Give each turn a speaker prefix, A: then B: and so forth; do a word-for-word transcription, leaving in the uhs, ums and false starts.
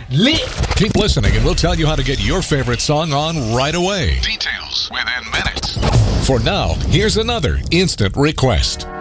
A: lit.
B: Keep listening and we'll tell you how to get your favorite song on right away. Details within minutes. For now, here's another instant request.